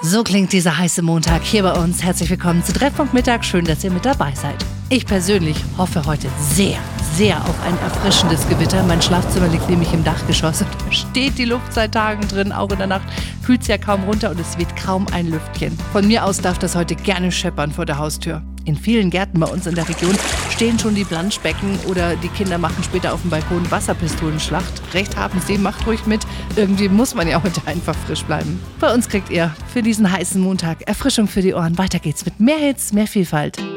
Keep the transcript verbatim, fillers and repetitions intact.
So klingt dieser heiße Montag hier bei uns. Herzlich willkommen zu Treffpunkt Mittag. Schön, dass ihr mit dabei seid. Ich persönlich hoffe heute sehr, sehr auf ein erfrischendes Gewitter. Mein Schlafzimmer liegt nämlich im Dachgeschoss und da steht die Luft seit Tagen drin. Auch in der Nacht kühlt es ja kaum runter und es weht kaum ein Lüftchen. Von mir aus darf das heute gerne scheppern vor der Haustür. In vielen Gärten bei uns in der Region stehen schon die Planschbecken oder die Kinder machen später auf dem Balkon Wasserpistolenschlacht. Recht haben Sie, macht ruhig mit. Irgendwie muss man ja heute einfach frisch bleiben. Bei uns kriegt ihr für diesen heißen Montag Erfrischung für die Ohren. Weiter geht's mit mehr Hits, mehr Vielfalt.